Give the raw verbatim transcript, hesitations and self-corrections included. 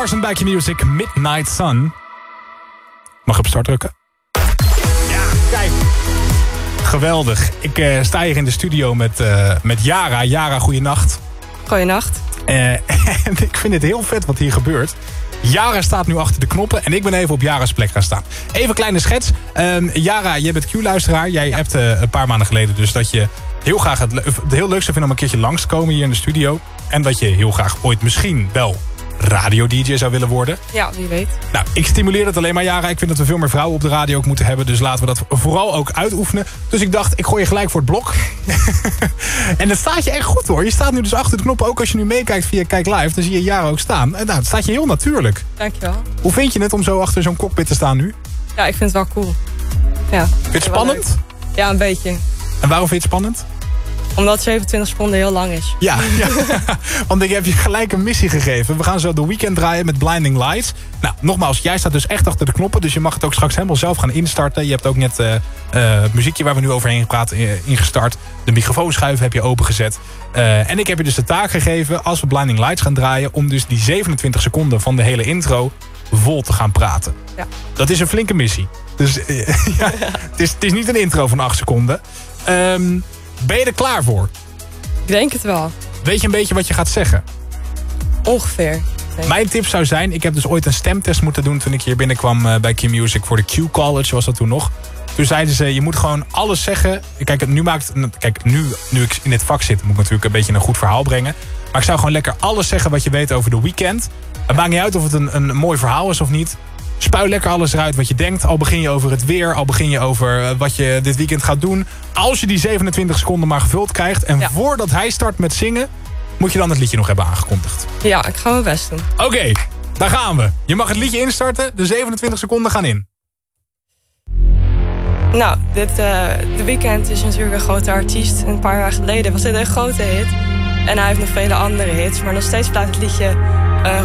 Larson, Back in Music, Midnight Sun. Mag ik op start drukken? Ja, kijk. Geweldig. Ik uh, sta hier in de studio met, uh, met Yara. Yara, goeienacht. Goeienacht. Uh, en ik vind het heel vet wat hier gebeurt. Yara staat nu achter de knoppen en ik ben even op Yara's plek gaan staan. Even een kleine schets. Um, Yara, jij bent Q-luisteraar. Jij ja. hebt uh, een paar maanden geleden dus dat je heel graag het, het heel leuk zou vinden om een keertje langs te komen hier in de studio. En dat je heel graag ooit misschien wel radio-D J zou willen worden. Ja, wie weet. Nou, ik stimuleer het alleen maar, Yara. Ik vind dat we veel meer vrouwen op de radio ook moeten hebben. Dus laten we dat vooral ook uitoefenen. Dus ik dacht, ik gooi je gelijk voor het blok. En het staat je echt goed, hoor. Je staat nu dus achter de knoppen. Ook als je nu meekijkt via Kijk Live, dan zie je Yara ook staan. Nou, het staat je heel natuurlijk. Dankjewel. Hoe vind je het om zo achter zo'n cockpit te staan nu? Ja, ik vind het wel cool. Ja. Vind je het spannend? Ja, een beetje. En waarom vind je het spannend? Omdat zevenentwintig seconden heel lang is. Ja, ja. Want ik heb je gelijk een missie gegeven. We gaan zo de weekend draaien met Blinding Lights. Nou, nogmaals, jij staat dus echt achter de knoppen. Dus je mag het ook straks helemaal zelf gaan instarten. Je hebt ook net uh, uh, het muziekje waar we nu overheen praten uh, ingestart. De microfoonschuif heb je opengezet. Uh, en ik heb je dus de taak gegeven, als we Blinding Lights gaan draaien, om dus die zevenentwintig seconden van de hele intro vol te gaan praten. Ja. Dat is een flinke missie. Dus uh, ja, het, is, het is niet een intro van acht seconden. Um, Ben je er klaar voor? Ik denk het wel. Weet je een beetje wat je gaat zeggen? Ongeveer. Mijn tip zou zijn, ik heb dus ooit een stemtest moeten doen toen ik hier binnenkwam uh, bij Q-Music voor de Q-College, was dat toen nog. Toen zeiden ze, je moet gewoon alles zeggen. Kijk, nu, maakt, kijk nu, nu ik in dit vak zit, moet ik natuurlijk een beetje een goed verhaal brengen. Maar ik zou gewoon lekker alles zeggen wat je weet over de weekend. Het maakt niet uit of het een, een mooi verhaal is of niet. Spuil lekker alles eruit wat je denkt. Al begin je over het weer. Al begin je over wat je dit weekend gaat doen. Als je die zevenentwintig seconden maar gevuld krijgt. En ja. voordat hij start met zingen, moet je dan het liedje nog hebben aangekondigd. Ja, ik ga mijn best doen. Oké, okay, daar gaan we. Je mag het liedje instarten. De zevenentwintig seconden gaan in. Nou, dit, uh, The Weeknd is natuurlijk een grote artiest. Een paar jaar geleden was dit een grote hit. En hij heeft nog vele andere hits. Maar nog steeds blijft het liedje